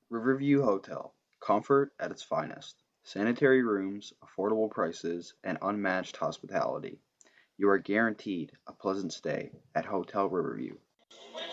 Riverview Hotel, comfort at its finest. Sanitary rooms, affordable prices, and unmatched hospitality. You are guaranteed a pleasant stay at Hotel Riverview.